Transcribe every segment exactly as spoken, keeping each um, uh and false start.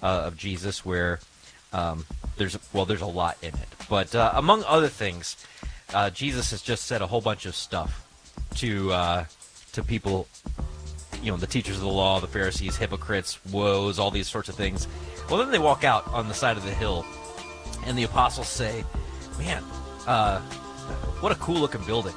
uh, of Jesus where um, there's, well, there's a lot in it. But uh, among other things, uh, Jesus has just said a whole bunch of stuff to uh, to people, you know, the teachers of the law, the Pharisees, hypocrites, woes, all these sorts of things. Well, then they walk out on the side of the hill, and the apostles say, man, uh, what a cool-looking building.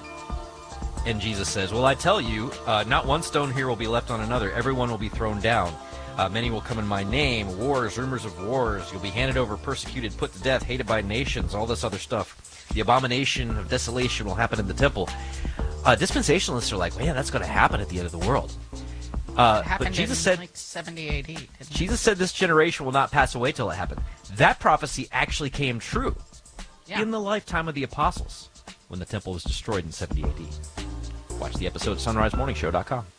And Jesus says, well, I tell you, uh, not one stone here will be left on another. Everyone will be thrown down. Uh, many will come in my name, wars, rumors of wars. You'll be handed over, persecuted, put to death, hated by nations, all this other stuff. The abomination of desolation will happen in the temple. Uh, dispensationalists are like, man, that's going to happen at the end of the world. Uh, but Jesus in said, like seventy A D. Jesus said this generation will not pass away till it happened. That prophecy actually came true yeah. in the lifetime of the apostles when the temple was destroyed in seventy A D. Watch the episode at sunrise morning show dot com.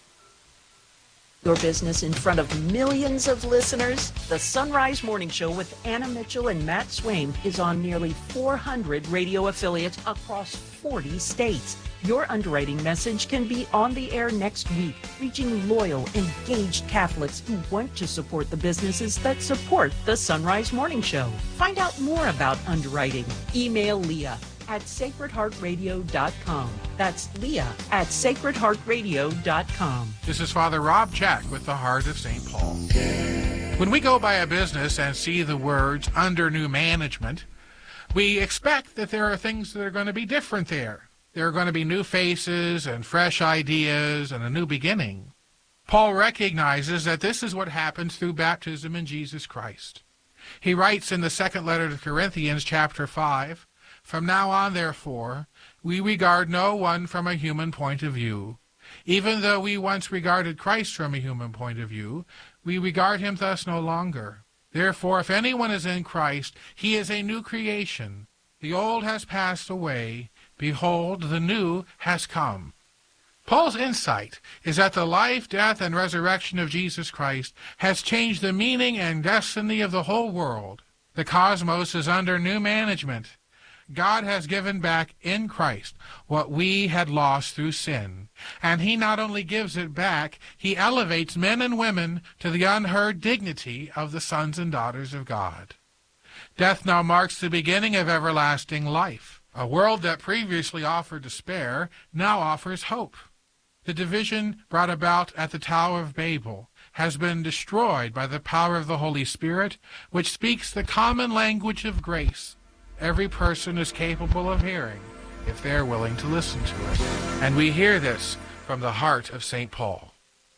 Your business in front of millions of listeners? The Sunrise Morning Show with Anna Mitchell and Matt Swaim is on nearly four hundred radio affiliates across forty states. Your underwriting message can be on the air next week, reaching loyal, engaged Catholics who want to support the businesses that support the Sunrise Morning Show. Find out more about underwriting. Email Leah at sacred heart radio dot com. That's Leah at sacred heart radio dot com. This is Father Rob Jack with the Heart of Saint Paul. When we go by a business and see the words under new management, we expect that there are things that are going to be different there. There are going to be new faces and fresh ideas and a new beginning. Paul recognizes that this is what happens through baptism in Jesus Christ. He writes in the second letter to Corinthians, chapter five, from now on, therefore, we regard no one from a human point of view. Even though we once regarded Christ from a human point of view, we regard him thus no longer. Therefore, if anyone is in Christ, he is a new creation. The old has passed away. Behold, the new has come. Paul's insight is that the life, death, and resurrection of Jesus Christ has changed the meaning and destiny of the whole world. The cosmos is under new management. God has given back in Christ what we had lost through sin. And he not only gives it back, he elevates men and women to the unheard dignity of the sons and daughters of God. Death now marks the beginning of everlasting life. A world that previously offered despair now offers hope. The division brought about at the Tower of Babel has been destroyed by the power of the Holy Spirit, which speaks the common language of grace. Every person is capable of hearing if they're willing to listen to it. And we hear this from the heart of Saint Paul.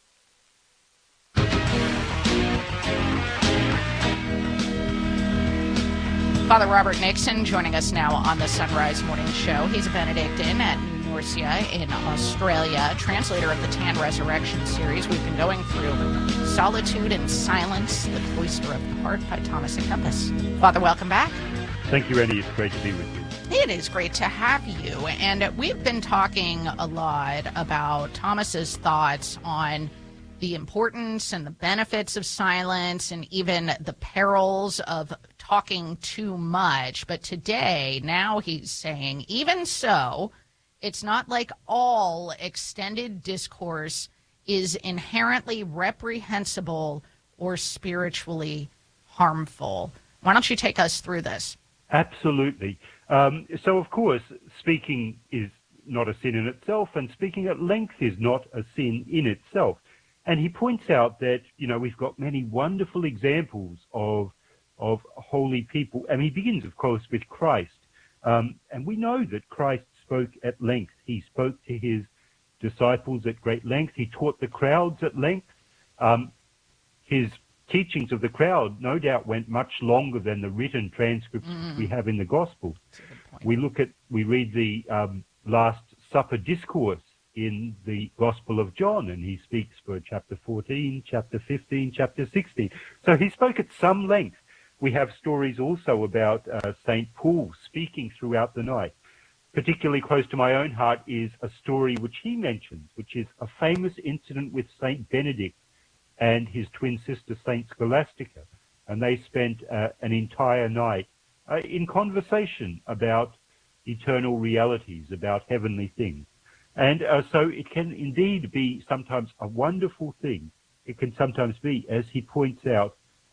Father Robert Nixon joining us now on the Sunrise Morning Show. He's a Benedictine at Norcia in Australia, translator of the Tan Resurrection series. We've been going through Solitude and Silence, the Cloister of the Heart by Thomas à Kempis. Father, welcome back. Thank you, Annie. It's great to be with you. It is great to have you. And we've been talking a lot about Thomas's thoughts on the importance and the benefits of silence and even the perils of talking too much. But today, now he's saying, even so, it's not like all extended discourse is inherently reprehensible or spiritually harmful. Why don't you take us through this? Absolutely. Um, so, of course, speaking is not a sin in itself, and speaking at length is not a sin in itself. And he points out that, you know, we've got many wonderful examples of of holy people. And he begins, of course, with Christ. Um, and we know that Christ spoke at length. He spoke to his disciples at great length. He taught the crowds at length. Um, his teachings of the crowd, no doubt, went much longer than the written transcripts mm. we have in the Gospels. We look at, we read the um, Last Supper discourse in the Gospel of John, and he speaks for chapter fourteen, chapter fifteen, chapter sixteen. So he spoke at some length. We have stories also about uh, Saint Paul speaking throughout the night. Particularly close to my own heart is a story which he mentions, which is a famous incident with Saint Benedict and his twin sister, Saint Scholastica. And they spent uh, an entire night uh, in conversation about eternal realities, about heavenly things. And uh, so it can indeed be sometimes a wonderful thing. It can sometimes be, as he points out, uh,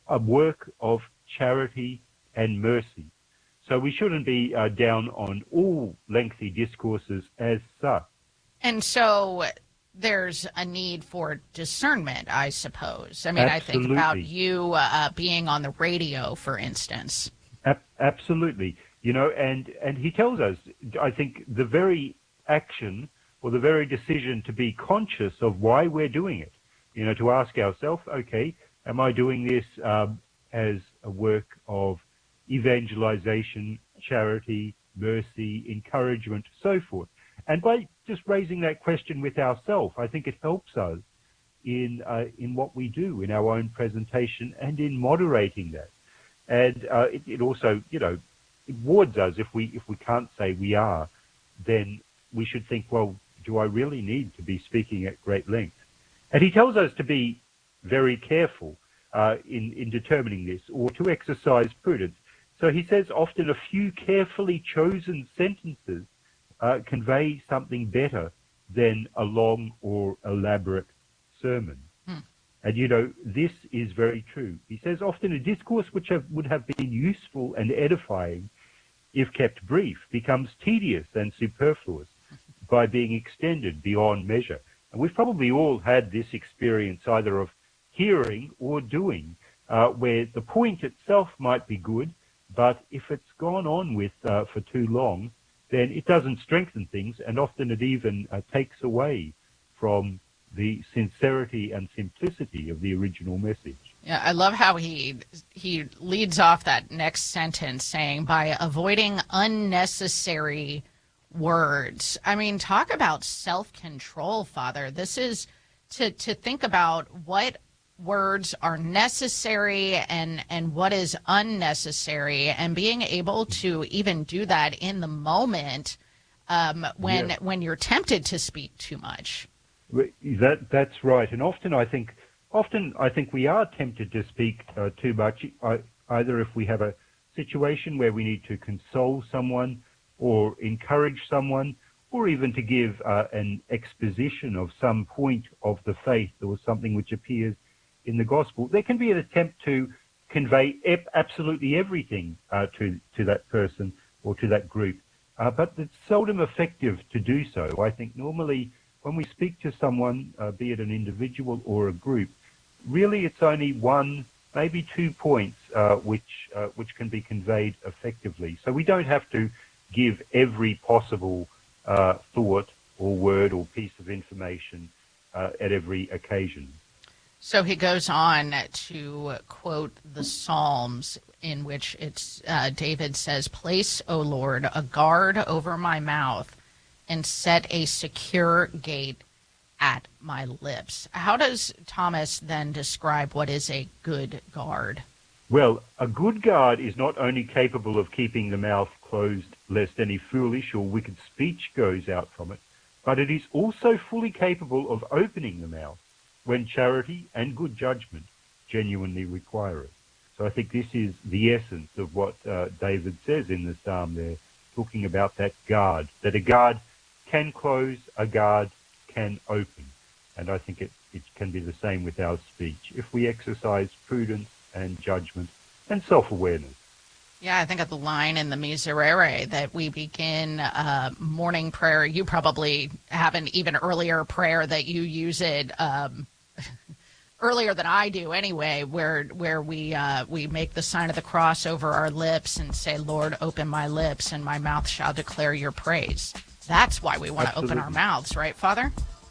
a work of charity and mercy. So we shouldn't be uh, down on all lengthy discourses as such. And so there's a need for discernment, I suppose. I mean, Absolutely. I think about you uh, being on the radio, for instance. A- absolutely. You know, and, and he tells us, I think, the very action or the very decision to be conscious of why we're doing it. You know, to ask ourselves, okay, am I doing this um, as a work of evangelization, charity, mercy, encouragement, so forth? And by just raising that question with ourselves, I think it helps us in uh, in what we do in our own presentation and in moderating that. And uh, it, it also, you know, it warns us if we if we can't say we are, then we should think, well, do I really need to be speaking at great length? And he tells us to be very careful uh, in in determining this, or to exercise prudence. So he says often a few carefully chosen sentences uh, convey something better than a long or elaborate sermon. Hmm. And, you know, this is very true. He says often a discourse which have, would have been useful and edifying, if kept brief, becomes tedious and superfluous by being extended beyond measure. And we've probably all had this experience either of hearing or doing, uh, where the point itself might be good, but if it's gone on with uh, for too long, then it doesn't strengthen things, and often it even uh, takes away from the sincerity and simplicity of the original message. Yeah, I love how he he leads off that next sentence saying, by avoiding unnecessary words. I mean, talk about self-control, Father. This is to, to think about what words are necessary and, and what is unnecessary, and being able to even do that in the moment um, when yeah. when you're tempted to speak too much. That that's right, and often I think often I think we are tempted to speak uh, too much. I, either if we have a situation where we need to console someone, or encourage someone, or even to give uh, an exposition of some point of the faith or something which appears in the gospel. There can be an attempt to convey ep- absolutely everything uh, to to that person or to that group, uh, but it's seldom effective to do so. I think normally when we speak to someone, uh, be it an individual or a group, really it's only one, maybe two points uh, which uh, which can be conveyed effectively. So we don't have to give every possible uh, thought or word or piece of information uh, at every occasion. So he goes on to quote the Psalms, in which it's uh, David says, "Place, O Lord, a guard over my mouth, and set a secure gate at my lips." How does Thomas then describe what is a good guard? Well, a good guard is not only capable of keeping the mouth closed lest any foolish or wicked speech goes out from it, but it is also fully capable of opening the mouth when charity and good judgment genuinely require it. So I think this is the essence of what uh, David says in the psalm there, talking about that guard, that a guard can close, a guard can open. And I think it, it can be the same with our speech, if we exercise prudence and judgment and self-awareness. Yeah, I think of the line in the Miserere that we begin uh, morning prayer. You probably have an even earlier prayer that you use it um, earlier than I do anyway, where where we uh, we make the sign of the cross over our lips and say, "Lord, open my lips and my mouth shall declare your praise." That's why we want Absolutely. to open our mouths, right, Father?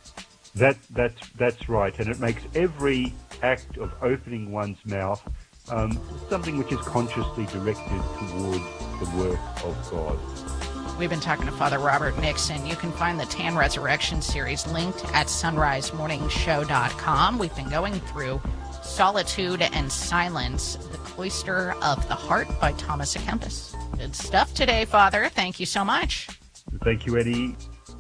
That that's that's right, and it makes every act of opening one's mouth um, something which is consciously directed towards the work of God. We've been talking to Father Robert Nixon. You can find the Tan Resurrection series linked at sunrise morning show dot com. We've been going through Solitude and Silence, The Cloister of the Heart by Thomas à Kempis. Good stuff today, Father. Thank you so much. Thank you, Eddie.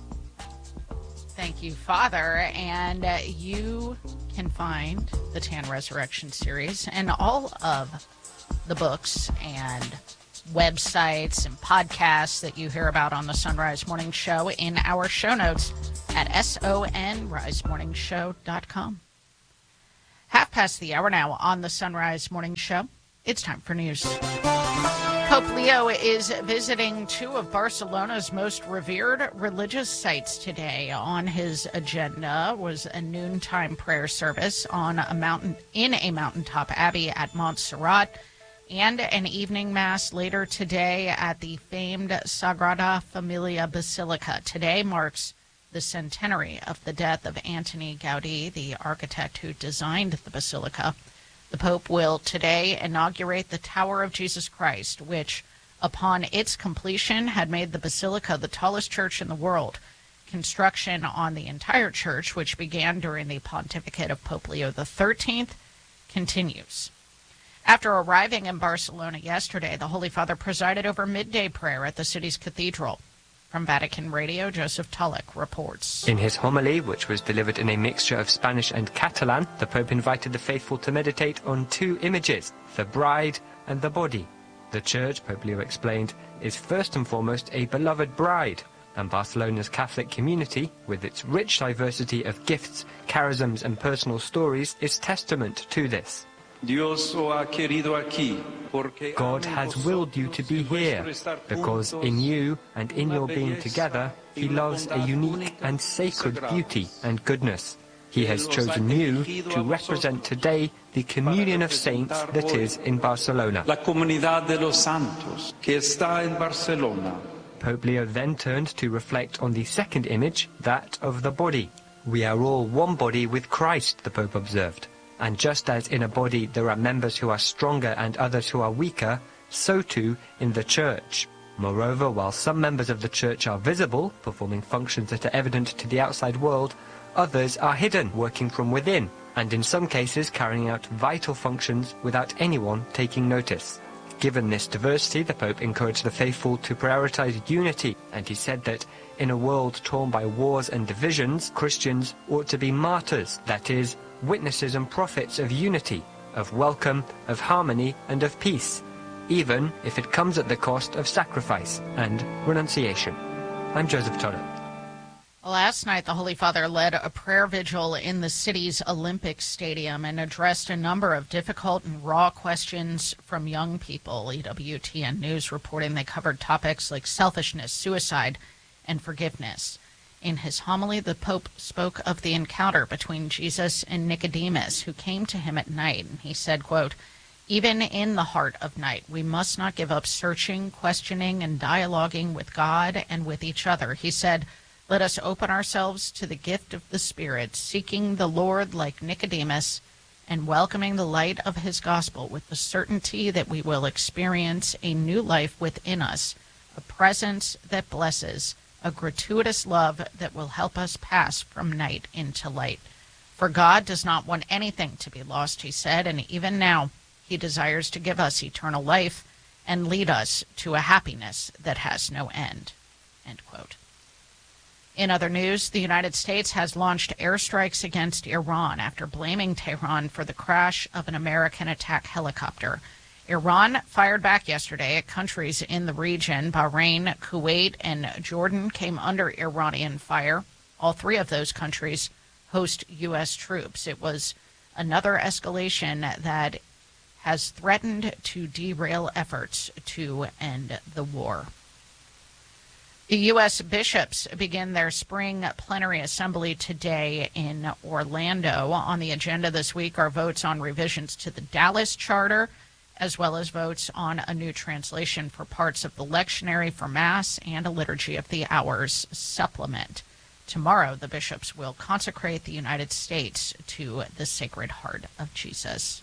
Thank you, Father. And uh, you can find the Tan Resurrection series and all of the books and websites and podcasts that you hear about on the Sunrise Morning Show in our show notes at sonrise morning show dot com. Half past the hour now on the Sunrise Morning Show. It's time for news. Pope Leo is visiting two of Barcelona's most revered religious sites today. On his agenda was a noontime prayer service on a mountain in a mountaintop abbey at Montserrat, and an evening mass later today at the famed Sagrada Familia Basilica. Today marks the centenary of the death of Antoni Gaudí, the architect who designed the basilica. The Pope will today inaugurate the Tower of Jesus Christ, which, upon its completion, had made the basilica the tallest church in the world. Construction on the entire church, which began during the pontificate of Pope Leo the thirteenth, continues. After arriving in Barcelona yesterday, the Holy Father presided over midday prayer at the city's cathedral. From Vatican Radio, Joseph Tulloch reports. In his homily, which was delivered in a mixture of Spanish and Catalan, the Pope invited the faithful to meditate on two images, the bride and the body. The Church, Pope Leo explained, is first and foremost a beloved bride, and Barcelona's Catholic community, with its rich diversity of gifts, charisms and personal stories, is testament to this. God has willed you to be here, because in you and in your being together, He loves a unique and sacred beauty and goodness. He has chosen you to represent today the communion of saints that is in Barcelona. Pope Leo then turned to reflect on the second image, that of the body. We are all one body with Christ, the Pope observed. And just as in a body there are members who are stronger and others who are weaker, so too in the Church. Moreover, while some members of the Church are visible, performing functions that are evident to the outside world, others are hidden, working from within, and in some cases carrying out vital functions without anyone taking notice. Given this diversity, the Pope encouraged the faithful to prioritize unity, and he said that in a world torn by wars and divisions, Christians ought to be martyrs, that is, witnesses and prophets of unity, of welcome, of harmony, and of peace, even if it comes at the cost of sacrifice and renunciation. I'm Joseph Tulloch. Last night, the Holy Father led a prayer vigil in the city's Olympic Stadium and addressed a number of difficult and raw questions from young people. E W T N News reporting they covered topics like selfishness, suicide, and forgiveness. In his homily, the Pope spoke of the encounter between Jesus and Nicodemus, who came to him at night. And he said, quote, "Even in the heart of night, we must not give up searching, questioning, and dialoguing with God and with each other." He said, "Let us open ourselves to the gift of the Spirit, seeking the Lord like Nicodemus, and welcoming the light of his gospel with the certainty that we will experience a new life within us, a presence that blesses, a gratuitous love that will help us pass from night into light. For God does not want anything to be lost," he said, "and even now he desires to give us eternal life and lead us to a happiness that has no end." End quote. In other news, the United States has launched airstrikes against Iran after blaming Tehran for the crash of an American attack helicopter. Iran fired back yesterday at countries in the region. Bahrain, Kuwait, and Jordan came under Iranian fire. All three of those countries host U S troops. It was another escalation that has threatened to derail efforts to end the war. The U S bishops begin their spring plenary assembly today in Orlando. On the agenda this week are votes on revisions to the Dallas Charter, as well as votes on a new translation for parts of the lectionary for Mass and a Liturgy of the Hours supplement. Tomorrow, the bishops will consecrate the United States to the Sacred Heart of Jesus.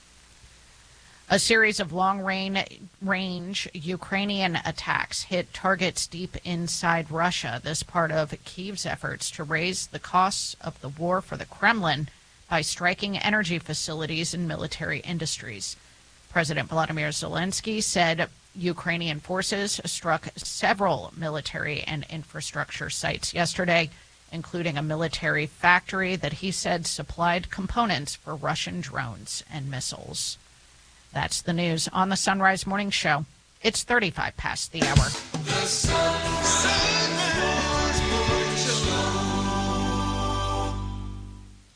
A series of long-range Ukrainian attacks hit targets deep inside Russia. This part of Kyiv's efforts to raise the costs of the war for the Kremlin by striking energy facilities and military industries. President Volodymyr Zelensky said Ukrainian forces struck several military and infrastructure sites yesterday, including a military factory that he said supplied components for Russian drones and missiles. That's the news on the Sunrise Morning Show. It's thirty-five past the hour. The Sunrise Morning Show.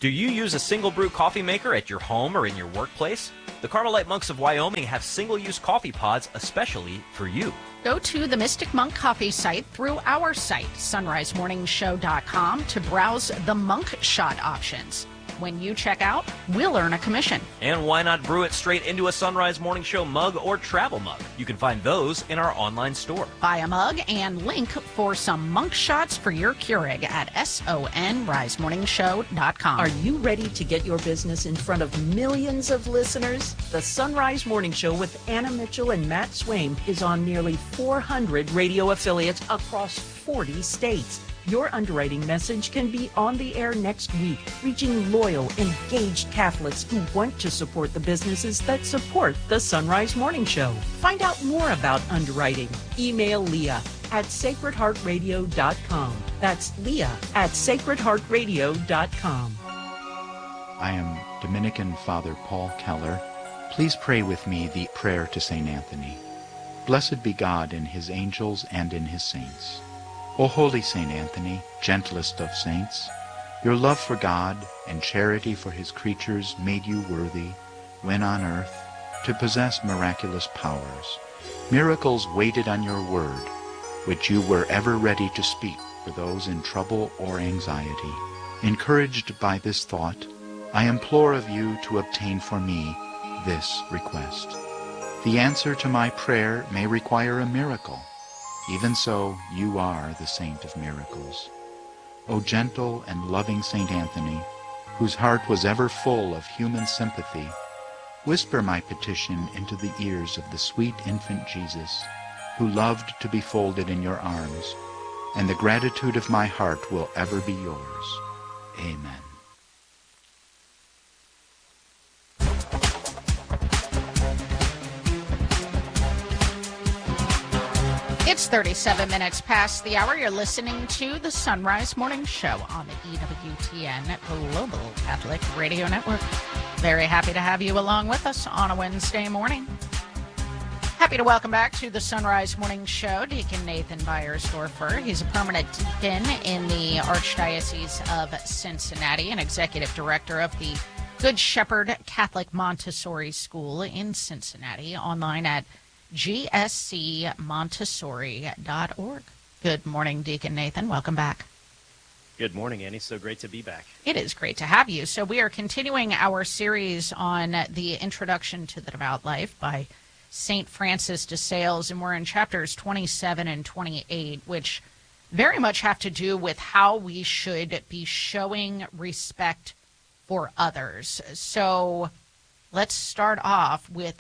Do you use a single brew coffee maker at your home or in your workplace? The Carmelite Monks of Wyoming have single-use coffee pods especially for you. Go to the Mystic Monk Coffee site through our site, sunrise morning show dot com, to browse the Monk Shot options. When you check out, we'll earn a commission. And why not brew it straight into a Sunrise Morning Show mug or travel mug? You can find those in our online store. Buy a mug and link for some Monk Shots for your Keurig at sunrise morning show dot com. Are you ready to get your business in front of millions of listeners? The Sunrise Morning Show with Anna Mitchell and Matt Swaim is on nearly four hundred radio affiliates across forty states. Your underwriting message can be on the air next week, reaching loyal, engaged Catholics who want to support the businesses that support the Sunrise Morning Show. Find out more about underwriting. Email Leah at sacred heart radio dot com. That's Leah at sacred heart radio dot com. I am Dominican Father Paul Keller. Please pray with me the prayer to Saint Anthony. Blessed be God in his angels and in his saints. O holy Saint Anthony, gentlest of saints, your love for God and charity for his creatures made you worthy, when on earth, to possess miraculous powers. Miracles waited on your word, which you were ever ready to speak for those in trouble or anxiety. Encouraged by this thought, I implore of you to obtain for me this request. The answer to my prayer may require a miracle. Even so, you are the saint of miracles. O gentle and loving Saint Anthony, whose heart was ever full of human sympathy, whisper my petition into the ears of the sweet infant Jesus, who loved to be folded in your arms, and the gratitude of my heart will ever be yours. Amen. It's thirty-seven minutes past the hour. You're listening to the Sunrise Morning Show on the E W T N Global Catholic Radio Network. Very happy to have you along with us on a Wednesday morning. Happy to welcome back to the Sunrise Morning Show Deacon Nathan Beiersdorfer. He's a permanent deacon in the Archdiocese of Cincinnati and executive director of the Good Shepherd Catholic Montessori School in Cincinnati, online at G S C montessori dot org. Good morning, Deacon Nathan. Welcome back. Good morning, Annie. So great to be back. It is great to have you. So we are continuing our series on the Introduction to the Devout Life by Saint Francis de Sales, and we're in chapters twenty-seven and twenty-eight, which very much have to do with how we should be showing respect for others. So let's start off with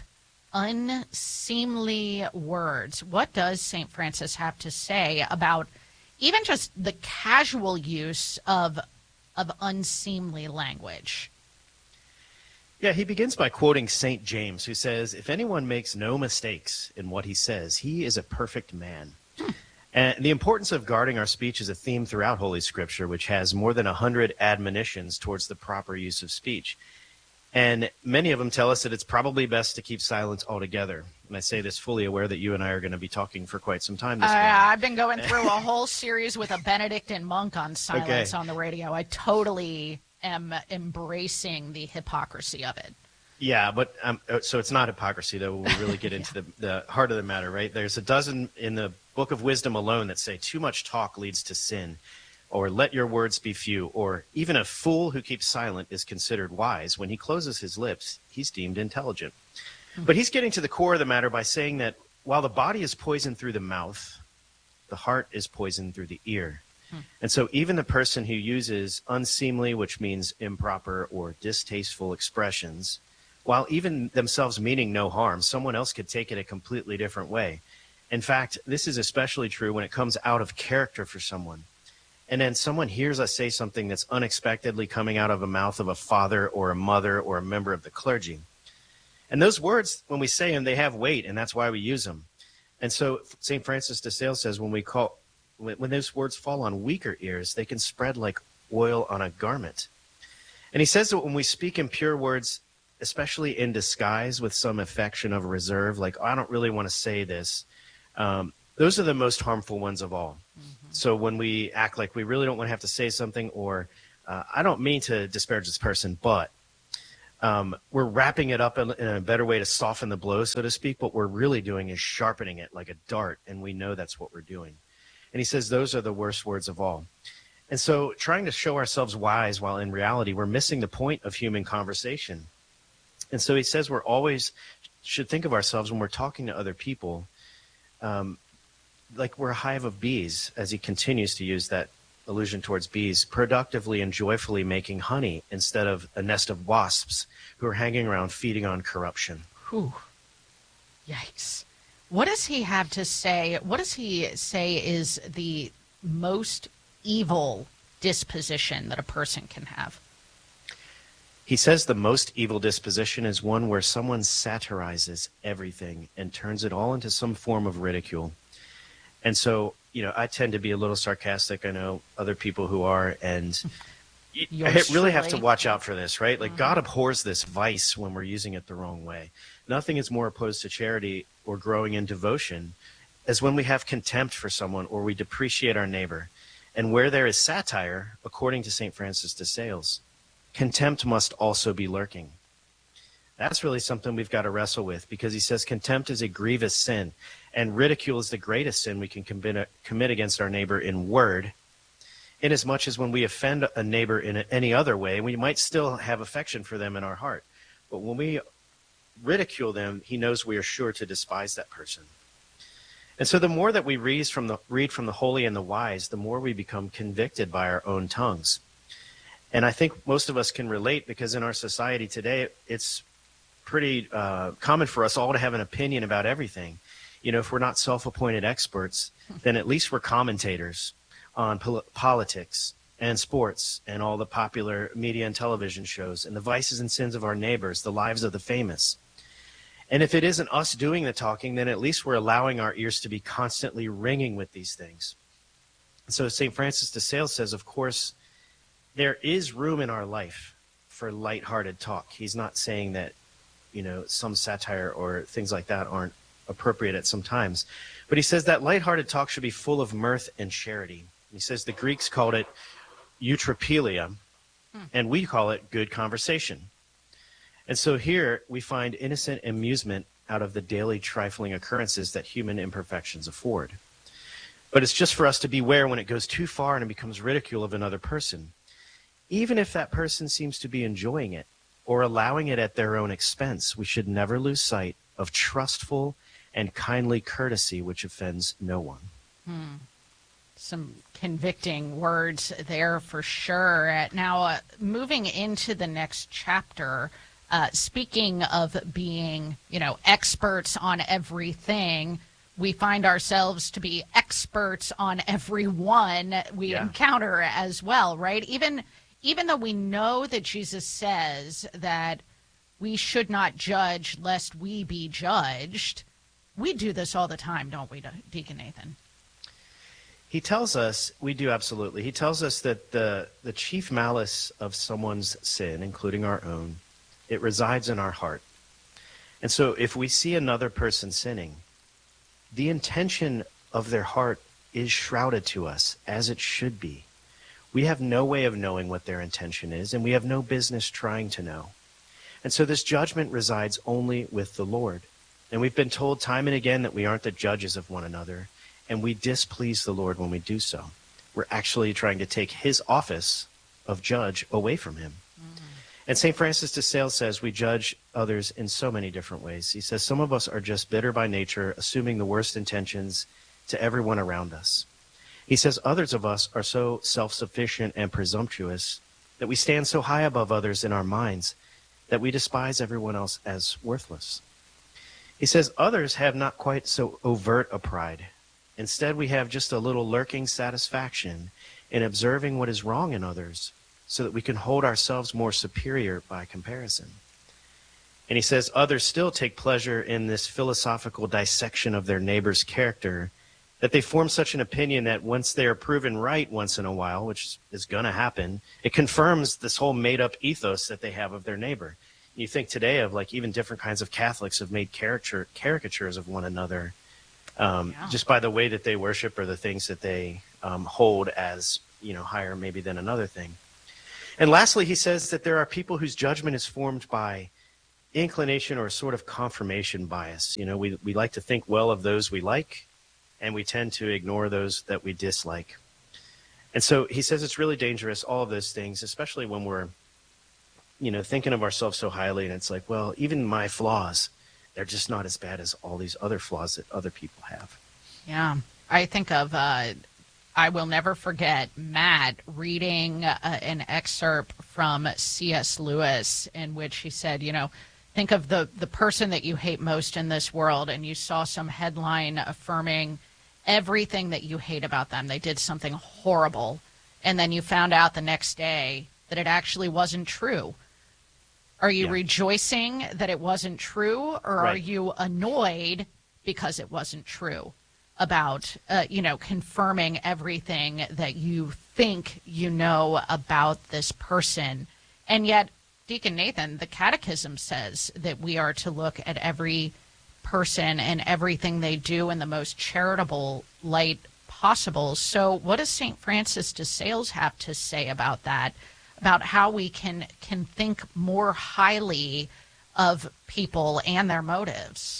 unseemly words. What does Saint Francis have to say about even just the casual use of of unseemly language? Yeah, he begins by quoting Saint James, who says, "If anyone makes no mistakes in what he says, he is a perfect man." Hmm. And the importance of guarding our speech is a theme throughout Holy Scripture, which has more than a hundred admonitions towards the proper use of speech. And many of them tell us that it's probably best to keep silence altogether. And I say this fully aware that you and I are going to be talking for quite some time this uh, morning. I've been going through a whole series with a Benedictine monk on silence okay. on the radio. I totally am embracing the hypocrisy of it. Yeah, but um, so it's not hypocrisy, though, when we really get into yeah. the, the heart of the matter, right? There's a dozen in the Book of Wisdom alone that say too much talk leads to sin, or let your words be few, or even a fool who keeps silent is considered wise. When he closes his lips, he's deemed intelligent. Mm-hmm. But he's getting to the core of the matter by saying that while the body is poisoned through the mouth, the heart is poisoned through the ear. Mm-hmm. And so even the person who uses unseemly, which means improper or distasteful expressions, while even themselves meaning no harm, someone else could take it a completely different way. In fact, this is especially true when it comes out of character for someone. And then someone hears us say something that's unexpectedly coming out of the mouth of a father or a mother or a member of the clergy. And those words, when we say them, they have weight, and that's why we use them. And so Saint Francis de Sales says when we call, when those words fall on weaker ears, they can spread like oil on a garment. And he says that when we speak impure words, especially in disguise with some affection of reserve, like, oh, I don't really want to say this, um, those are the most harmful ones of all. Mm-hmm. So when we act like we really don't want to have to say something, or uh, I don't mean to disparage this person, but um, we're wrapping it up in, in a better way to soften the blow, so to speak. What we're really doing is sharpening it like a dart, and we know that's what we're doing. And he says those are the worst words of all. And so trying to show ourselves wise while in reality, we're missing the point of human conversation. And so he says we're always should think of ourselves when we're talking to other people um, like we're a hive of bees, as he continues to use that allusion towards bees, productively and joyfully making honey instead of a nest of wasps who are hanging around feeding on corruption. Whew. Yikes. What does he have to say? What does he say is the most evil disposition that a person can have? He says the most evil disposition is one where someone satirizes everything and turns it all into some form of ridicule. And so, you know, I tend to be a little sarcastic. I know other people who are, and you really have to watch out for this, right? Like, mm-hmm. God abhors this vice when we're using it the wrong way. Nothing is more opposed to charity or growing in devotion as when we have contempt for someone or we depreciate our neighbor. And where there is satire, according to Saint Francis de Sales, contempt must also be lurking. That's really something we've got to wrestle with, because he says contempt is a grievous sin, and ridicule is the greatest sin we can commit, commit against our neighbor in word, inasmuch as when we offend a neighbor in any other way, we might still have affection for them in our heart. But when we ridicule them, he knows we are sure to despise that person. And so the more that we read from the, read from the holy and the wise, the more we become convicted by our own tongues. And I think most of us can relate, because in our society today, it's pretty uh, common for us all to have an opinion about everything. You know, if we're not self-appointed experts, then at least we're commentators on pol- politics and sports and all the popular media and television shows and the vices and sins of our neighbors, the lives of the famous. And if it isn't us doing the talking, then at least we're allowing our ears to be constantly ringing with these things. So Saint Francis de Sales says, of course, there is room in our life for lighthearted talk. He's not saying that, you know, some satire or things like that aren't appropriate at some times. But he says that lighthearted talk should be full of mirth and charity. He says the Greeks called it eutrapelia, hmm. and we call it good conversation. And so here we find innocent amusement out of the daily trifling occurrences that human imperfections afford. But it's just for us to beware when it goes too far and it becomes ridicule of another person. Even if that person seems to be enjoying it or allowing it at their own expense, we should never lose sight of trustful and kindly courtesy which offends no one. Hmm. Some convicting words there for sure. Now, uh, moving into the next chapter, uh, speaking of being, you know, experts on everything, we find ourselves to be experts on everyone we yeah. encounter as well, right? Even even though we know that Jesus says that we should not judge lest we be judged, we do this all the time, don't we, Deacon Nathan? He tells us, we do absolutely. He tells us that the, the chief malice of someone's sin, including our own, it resides in our heart. And so if we see another person sinning, the intention of their heart is shrouded to us, as it should be. We have no way of knowing what their intention is, and we have no business trying to know. And so this judgment resides only with the Lord. And we've been told time and again that we aren't the judges of one another, and we displease the Lord when we do so. We're actually trying to take his office of judge away from him. Mm-hmm. And Saint Francis de Sales says we judge others in so many different ways. He says some of us are just bitter by nature, assuming the worst intentions to everyone around us. He says others of us are so self-sufficient and presumptuous that we stand so high above others in our minds that we despise everyone else as worthless. He says others have not quite so overt a pride. Instead, we have just a little lurking satisfaction in observing what is wrong in others so that we can hold ourselves more superior by comparison. And he says others still take pleasure in this philosophical dissection of their neighbor's character, that they form such an opinion that once they are proven right once in a while, which is going to happen, it confirms this whole made-up ethos that they have of their neighbor. You think today of, like, even different kinds of Catholics have made caricature, caricatures of one another um, yeah. just by the way that they worship or the things that they um, hold as, you know, higher maybe than another thing. And lastly, he says that there are people whose judgment is formed by inclination or sort of confirmation bias. You know, we, we like to think well of those we like, and we tend to ignore those that we dislike. And so he says it's really dangerous, all of those things, especially when we're, you know, thinking of ourselves so highly, and it's like, well, even my flaws, they're just not as bad as all these other flaws that other people have. Yeah. I think of, uh, I will never forget Matt reading uh, an excerpt from C S Lewis in which he said, you know, think of the, the person that you hate most in this world, and you saw some headline affirming everything that you hate about them. They did something horrible, and then you found out the next day that it actually wasn't true. Are you Yeah. rejoicing that it wasn't true, or Right. are you annoyed because it wasn't true about, uh, you know, confirming everything that you think you know about this person? And yet, Deacon Nathan, the Catechism says that we are to look at every person and everything they do in the most charitable light possible. So what does Saint Francis de Sales have to say about that, about how we can can think more highly of people and their motives?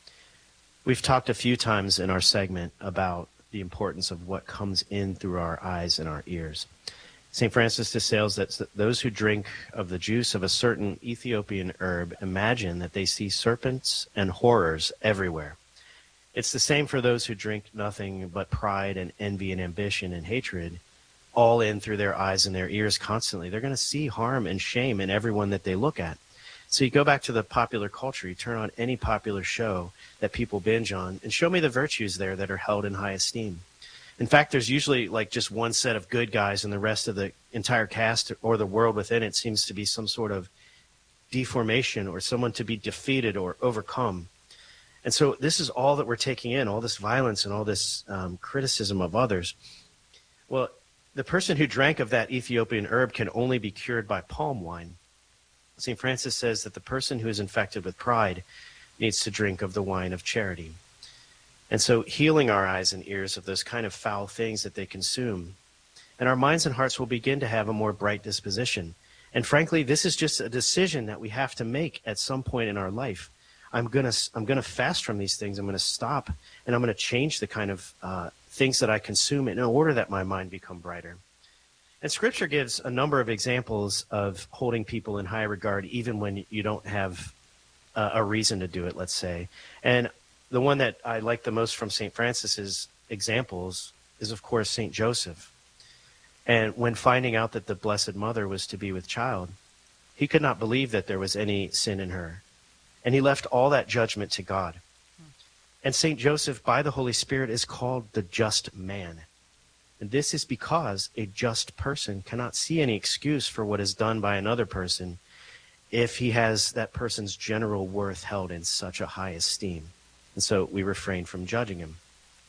We've talked a few times in our segment about the importance of what comes in through our eyes and our ears. Saint Francis de Sales says that those who drink of the juice of a certain Ethiopian herb imagine that they see serpents and horrors everywhere. It's the same for those who drink nothing but pride and envy and ambition and hatred, all in through their eyes and their ears constantly. They're going to see harm and shame in everyone that they look at. So you go back to the popular culture, you turn on any popular show that people binge on, and show me the virtues there that are held in high esteem. In fact, there's usually like just one set of good guys, and the rest of the entire cast or the world within it seems to be some sort of deformation or someone to be defeated or overcome. And so this is all that we're taking in, all this violence and all this um, criticism of others. Well, the person who drank of that Ethiopian herb can only be cured by palm wine. Saint Francis says that the person who is infected with pride needs to drink of the wine of charity. And so healing our eyes and ears of those kind of foul things that they consume, and our minds and hearts will begin to have a more bright disposition. And frankly, this is just a decision that we have to make at some point in our life. I'm going to I'm going to fast from these things. I'm going to stop, and I'm going to change the kind of uh, things that I consume in order that my mind become brighter. And Scripture gives a number of examples of holding people in high regard, even when you don't have uh, a reason to do it, let's say. And the one that I like the most from Saint Francis's examples is, of course, Saint Joseph. And when finding out that the Blessed Mother was to be with child, he could not believe that there was any sin in her. And he left all that judgment to God. And Saint Joseph, by the Holy Spirit, is called the just man. And this is because a just person cannot see any excuse for what is done by another person if he has that person's general worth held in such a high esteem. And so we refrain from judging him.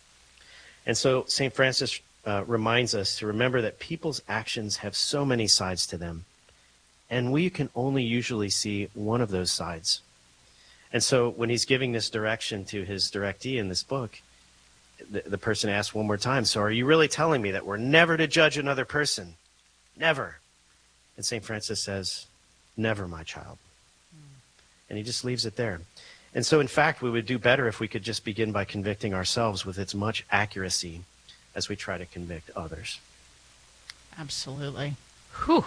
And so Saint Francis uh, reminds us to remember that people's actions have so many sides to them, and we can only usually see one of those sides. And so when he's giving this direction to his directee in this book, the, the person asks one more time, so are you really telling me that we're never to judge another person? Never. And Saint Francis says, never, my child. And he just leaves it there. And so, in fact, we would do better if we could just begin by convicting ourselves with as much accuracy as we try to convict others. Absolutely. Whew.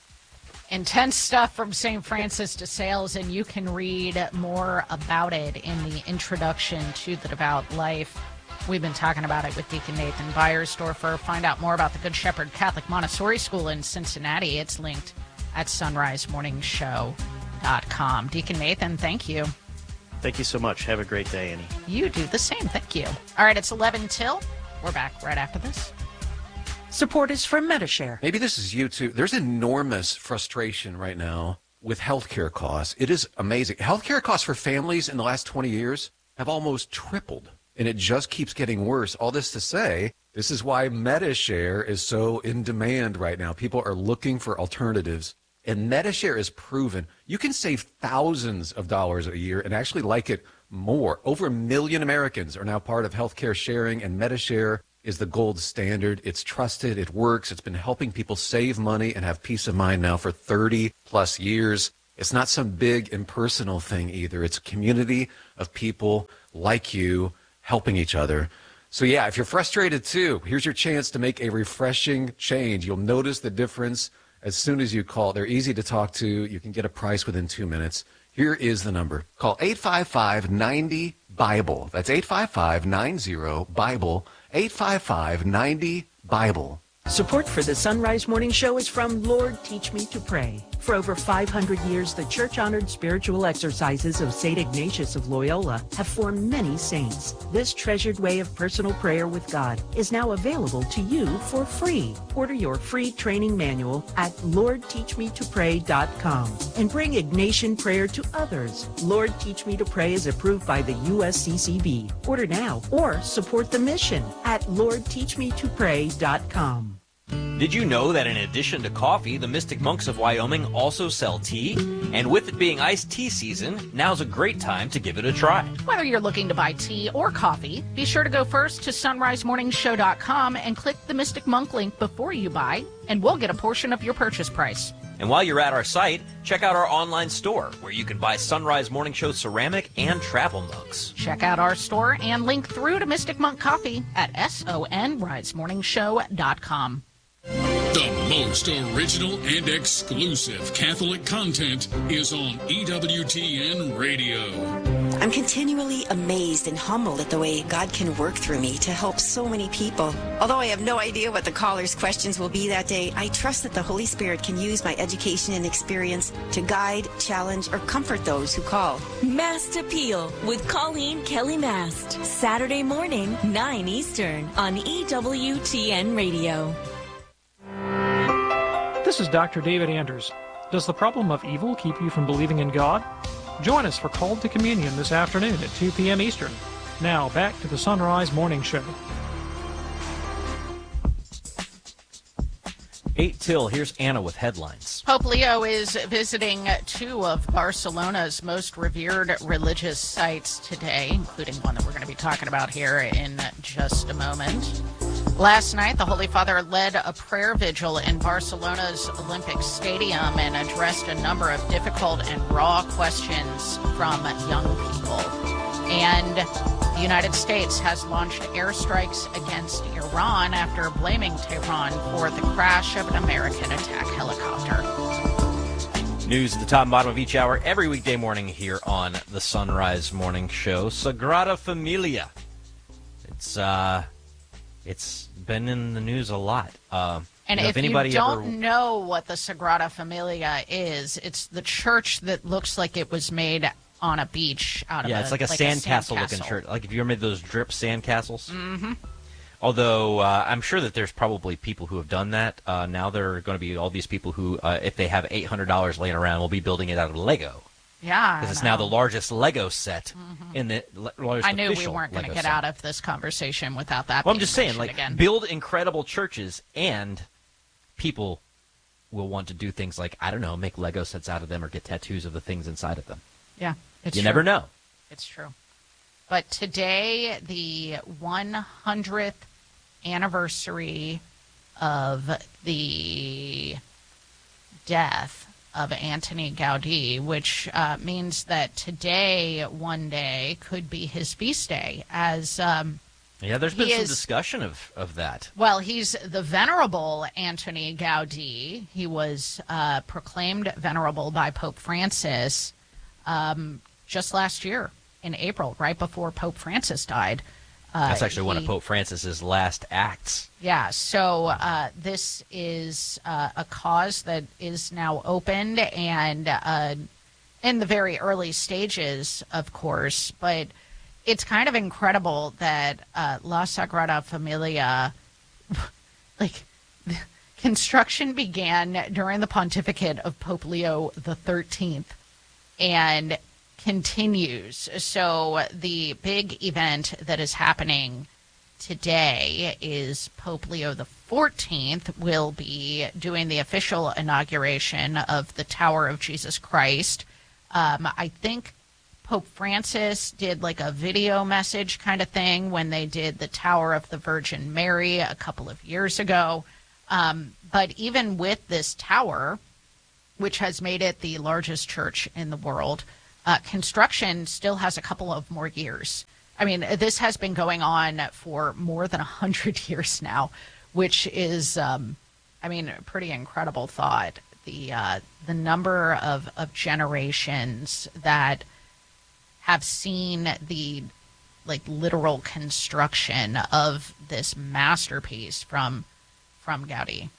Intense stuff from Saint Francis de Sales, and you can read more about it in the introduction to The Devout Life. We've been talking about it with Deacon Nathan Beiersdorfer. Find out more about the Good Shepherd Catholic Montessori School in Cincinnati. It's linked at sunrise morning show dot com. Deacon Nathan, thank you. Thank you so much. Have a great day, Annie. You do the same. Thank you. All right, it's eleven till. We're back right after this. Support is from Metashare. Maybe this is you too. There's enormous frustration right now with healthcare costs. It is amazing. Healthcare costs for families in the last twenty years have almost tripled, and it just keeps getting worse. All this to say, this is why Metashare is so in demand right now. People are looking for alternatives. And Metashare is proven you can save thousands of dollars a year and actually like it more. Over a million Americans are now part of healthcare sharing, and Metashare is the gold standard. It's trusted. It works. It's been helping people save money and have peace of mind now for thirty plus years. It's not some big impersonal thing either. It's a community of people like you helping each other. So yeah, if you're frustrated too, here's your chance to make a refreshing change. You'll notice the difference as soon as you call. They're easy to talk to. You can get a price within two minutes. Here is the number. Call eight five five, nine zero, BIBLE. That's eight five five, nine zero, BIBLE. eight five five, nine zero, BIBLE. Support for the Sunrise Morning Show is from Lord Teach Me to Pray. For over five hundred years, the church-honored spiritual exercises of Saint Ignatius of Loyola have formed many saints. This treasured way of personal prayer with God is now available to you for free. Order your free training manual at lord teach me to pray dot com and bring Ignatian prayer to others. Lord Teach Me to Pray is approved by the U S C C B. Order now or support the mission at lord teach me to pray dot com. Did you know that in addition to coffee, the Mystic Monks of Wyoming also sell tea? And with it being iced tea season, now's a great time to give it a try. Whether you're looking to buy tea or coffee, be sure to go first to sunrise morning show dot com and click the Mystic Monk link before you buy, and we'll get a portion of your purchase price. And while you're at our site, check out our online store, where you can buy Sunrise Morning Show ceramic and travel mugs. Check out our store and link through to Mystic Monk Coffee at sunrise morning show dot com. The most original and exclusive Catholic content is on E W T N Radio. I'm continually amazed and humbled at the way God can work through me to help so many people. Although I have no idea what the caller's questions will be that day, I trust that the Holy Spirit can use my education and experience to guide, challenge, or comfort those who call. Mast Appeal with Colleen Kelly Mast. Saturday morning, nine Eastern on E W T N Radio. This is Doctor David Anders. Does the problem of evil keep you from believing in God? Join us for Called to Communion this afternoon at two p.m. Eastern. Now, back to the Sunrise Morning Show. Eight till, here's Anna with headlines. Pope Leo is visiting two of Barcelona's most revered religious sites today, including one that we're going to be talking about here in just a moment. Last night, the Holy Father led a prayer vigil in Barcelona's Olympic Stadium and addressed a number of difficult and raw questions from young people. And the United States has launched airstrikes against Iran after blaming Tehran for the crash of an American attack helicopter. News at the top and bottom of each hour every weekday morning here on the Sunrise Morning Show. Sagrada Familia. It's, uh... It's been in the news a lot. Uh, and you know, if, if anybody you don't ever... know what the Sagrada Familia is, it's the church that looks like it was made on a beach out of yeah, a, it's like a like sandcastle sand looking church. Like if you ever made those drip sandcastles. Mm-hmm. Although uh, I'm sure that there's probably people who have done that. Uh, now there are going to be all these people who, uh, if they have eight hundred dollars laying around, will be building it out of Lego. Yeah, because it's now the largest Lego set mm-hmm. in the largest. I knew official we weren't going to get set. out of this conversation without that. Well, I'm just saying, like, again. build incredible churches, and people will want to do things like, I don't know, make Lego sets out of them or get tattoos of the things inside of them. Yeah, it's you true. never know. It's true. But today, the one hundredth anniversary of the death of Antoni Gaudí, which uh, means that today, one day, could be his feast day. As um, yeah, there's been some is, discussion of, of that. Well, he's the Venerable Antoni Gaudí. He was uh, proclaimed venerable by Pope Francis um, just last year in April, right before Pope Francis died. Uh, That's actually he, one of Pope Francis's last acts. Yeah, so uh, this is uh, a cause that is now opened and uh, in the very early stages, of course, but it's kind of incredible that uh, La Sagrada Familia, like, construction began during the pontificate of Pope Leo the thirteenth and continues. So the big event that is happening today is Pope Leo the fourteenth will be doing the official inauguration of the Tower of Jesus Christ. Um, I think Pope Francis did like a video message kind of thing when they did the Tower of the Virgin Mary a couple of years ago. Um, but even with this tower, which has made it the largest church in the world, uh, construction still has a couple of more years. I mean, this has been going on for more than one hundred years now, which is, um, I mean, a pretty incredible thought. The, uh, the number of, of generations that have seen the like literal construction of this masterpiece from from Gaudi.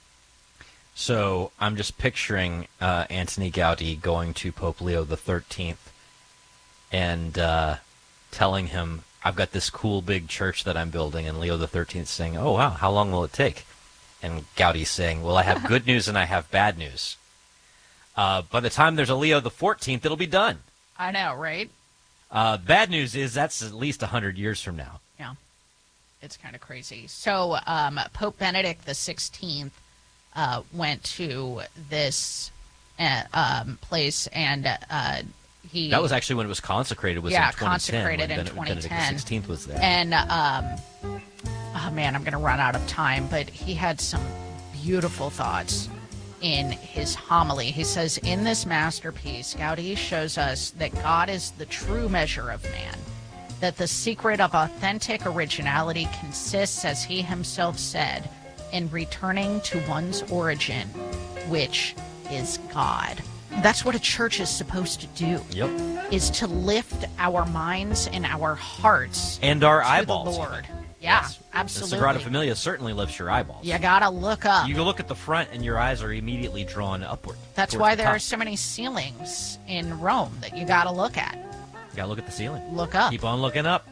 So I'm just picturing uh, Antoni Gaudi going to Pope Leo the thirteenth and uh, telling him, I've got this cool big church that I'm building, and Leo the thirteenth saying, oh, wow, how long will it take? And Gaudi saying, well, I have good news and I have bad news. Uh, by the time there's a Leo the fourteenth, it'll be done. I know, right? Uh, bad news is that's at least one hundred years from now. Yeah, it's kind of crazy. So um, Pope Benedict the sixteenth uh, went to this uh, um, place, and uh, he... That was actually when it was consecrated, was yeah, in twenty ten. consecrated in Ben- twenty ten. Benedict the sixteenth was there. And, um, oh man, I'm going to run out of time, but he had some beautiful thoughts in his homily. He says, in this masterpiece, Gaudi shows us that God is the true measure of man, that the secret of authentic originality consists, as he himself said, in returning to one's origin, which is God. That's what a church is supposed to do. Yep. Is to lift our minds and our hearts and our to eyeballs. the Lord. Yeah, Yes. absolutely. The Sagrada Familia certainly lifts your eyeballs. You gotta look up. You can look at the front and your eyes are immediately drawn upward. That's towards why the there top. are so many ceilings in Rome that you gotta look at. You gotta look at the ceiling. Look up. Keep on looking up.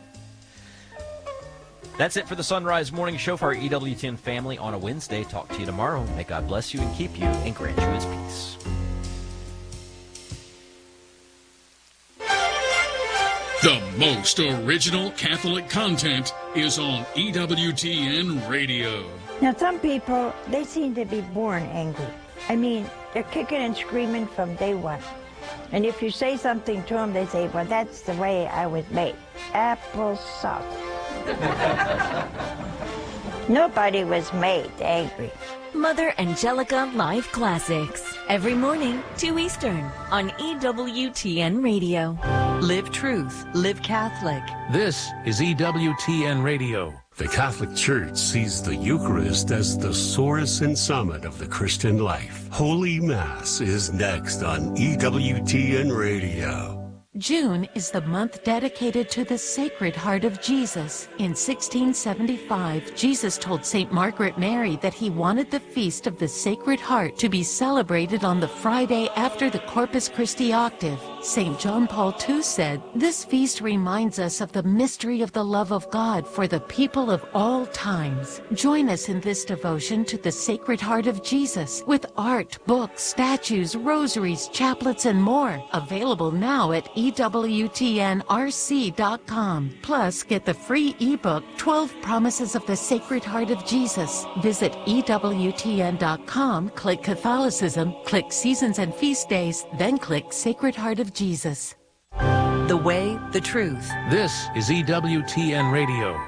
That's it for the Sunrise Morning Show for our E W T N family on a Wednesday. Talk to you tomorrow. May God bless you and keep you and grant you his peace. The most original Catholic content is on E W T N Radio. Now, some people, they seem to be born angry. I mean, they're kicking and screaming from day one. And if you say something to them, they say, well, that's the way I was made. Apple sauce. Nobody was made angry. Mother Angelica Live Classics. Every morning, two Eastern, on E W T N Radio. Live truth. Live Catholic. This is E W T N Radio. The Catholic Church sees the Eucharist as the source and summit of the Christian life. Holy Mass is next on E W T N Radio. June is the month dedicated to the Sacred Heart of Jesus. In sixteen seventy-five, Jesus told Saint Margaret Mary that he wanted the Feast of the Sacred Heart to be celebrated on the Friday after the Corpus Christi octave. Saint John Paul the Second said, "This feast reminds us of the mystery of the love of God for the people of all times." Join us in this devotion to the Sacred Heart of Jesus with art, books, statues, rosaries, chaplets, and more. Available now at E W T N R C dot com. Plus, get the free ebook, twelve Promises of the Sacred Heart of Jesus. Visit E W T N dot com, click Catholicism, click Seasons and Feast Days, then click Sacred Heart of Jesus. The way, the truth. This is E W T N Radio.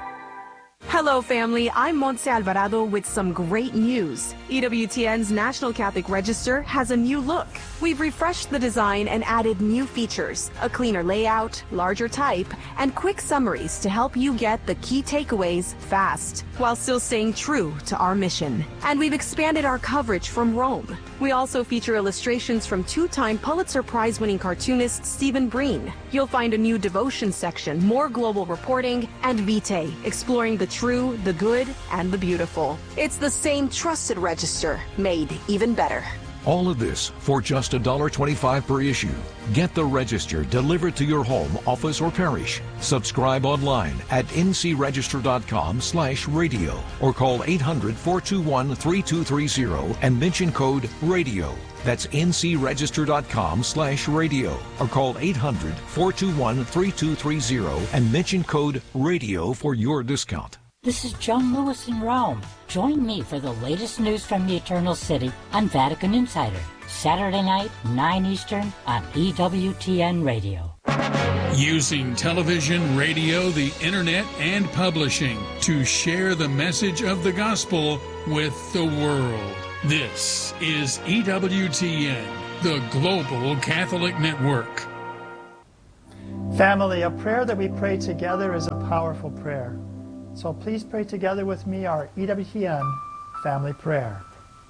Hello, family. I'm Montse Alvarado with some great news. E W T N's National Catholic Register has a new look. We've refreshed the design and added new features, a cleaner layout, larger type, and quick summaries to help you get the key takeaways fast, while still staying true to our mission. And we've expanded our coverage from Rome. We also feature illustrations from two-time Pulitzer Prize-winning cartoonist Stephen Breen. You'll find a new devotion section, more global reporting, and Vitae, exploring the true, the good, and the beautiful. It's the same trusted register, made even better. All of this for just one dollar twenty-five per issue. Get the Register delivered to your home, office, or parish. Subscribe online at N C register dot com slash radio or call eight hundred, four two one, three two three zero and mention code RADIO. That's N C register dot com slash radio or call eight hundred, four two one, three two three zero and mention code RADIO for your discount. This is John Lewis in Rome. Join me for the latest news from the Eternal City on Vatican Insider. Saturday night, nine Eastern on E W T N Radio. Using television, radio, the internet, and publishing to share the message of the gospel with the world. This is E W T N, the Global Catholic Network. Family, a prayer that we pray together is a powerful prayer. So please pray together with me our E W T N family prayer.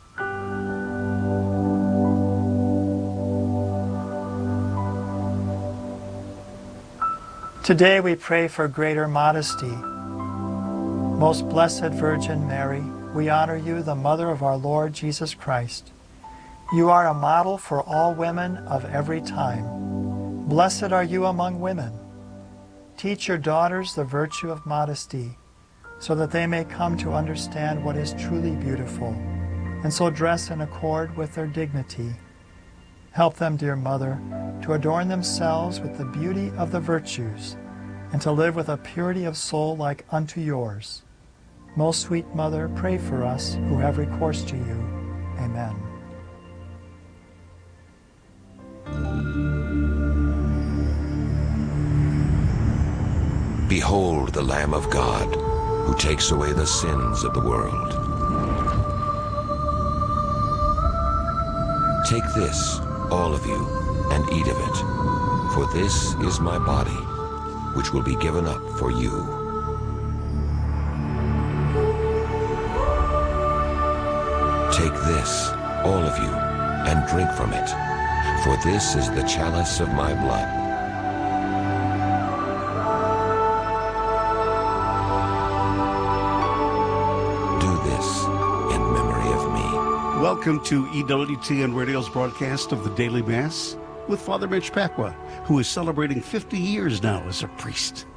Today we pray for greater modesty. Most Blessed Virgin Mary, we honor you, the Mother of our Lord Jesus Christ. You are a model for all women of every time. Blessed are you among women. Teach your daughters the virtue of modesty, so that they may come to understand what is truly beautiful, and so dress in accord with their dignity. Help them, dear Mother, to adorn themselves with the beauty of the virtues, and to live with a purity of soul like unto yours. Most sweet Mother, pray for us who have recourse to you. Amen. Behold the Lamb of God, who takes away the sins of the world. Take this, all of you, and eat of it, for this is my body, which will be given up for you. Take this, all of you, and drink from it, for this is the chalice of my blood. Welcome to E W T N Radio's broadcast of the Daily Mass with Father Mitch Pacwa, who is celebrating fifty years now as a priest.